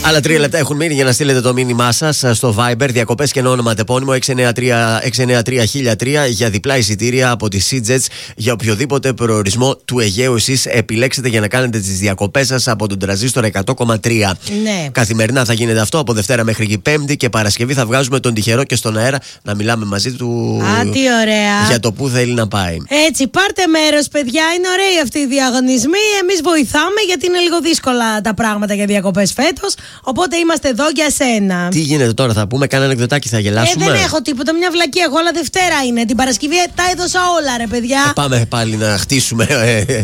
Άλλα 3 λεπτά έχουν μείνει για να στείλετε το μήνυμά σας στο Viber. Διακοπές και όνομα τεπώνυμο 693-1003 για διπλά εισιτήρια από τη SeaJets για οποιοδήποτε προορισμό του Αιγαίου εσείς επιλέξετε για να κάνετε τις διακοπές σας από τον τραζίστορα 100,3. Ναι. Καθημερινά θα γίνεται αυτό από Δευτέρα μέχρι και Πέμπτη και Παρασκευή θα βγάζουμε τον τυχερό και στον αέρα να μιλάμε μαζί του. Τι ωραία. Για το που θέλει να πάει. Έτσι, πάρτε μέρος, παιδιά. Είναι ωραίοι αυτοί οι διαγωνισμοί. Εμείς βοηθάμε γιατί είναι λίγο δύσκολα τα πράγματα για διακοπές φέτος. Οπότε είμαστε εδώ για σένα. Τι γίνεται τώρα, θα πούμε κανένα ανεκδοτάκι, θα γελάσουμε. Δεν έχω τίποτα, μια βλακία. Εγώ, αλλά Δευτέρα είναι. Την Παρασκευή τα έδωσα όλα, ρε παιδιά. Πάμε πάλι να χτίσουμε